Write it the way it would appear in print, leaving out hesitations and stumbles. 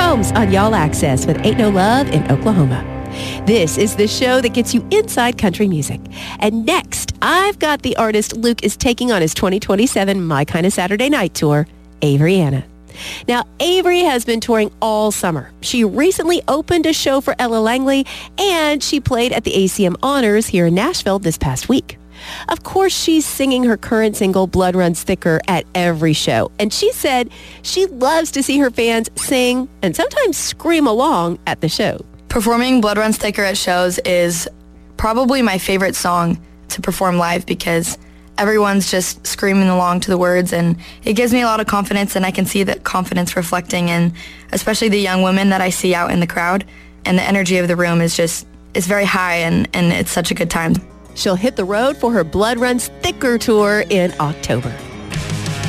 Combs on Y'all Access with Ain't No Love in Oklahoma. This is the show that gets you inside country music. And next, I've got the artist Luke is taking on his 2027 My Kind of Saturday Night tour, Avery Anna. Now, Avery has been touring all summer. She recently opened a show for Ella Langley, and she played at the ACM Honors here in Nashville this past week. Of course, she's singing her current single, Blood Runs Thicker, at every show. And she said she loves to see her fans sing and sometimes scream along at the show. Performing Blood Runs Thicker at shows is probably my favorite song to perform live because everyone's just screaming along to the words, and it gives me a lot of confidence, and I can see that confidence reflecting in especially the young women that I see out in the crowd, and the energy of the room is very high, and it's such a good time. She'll hit the road for her Blood Runs Thicker tour in October.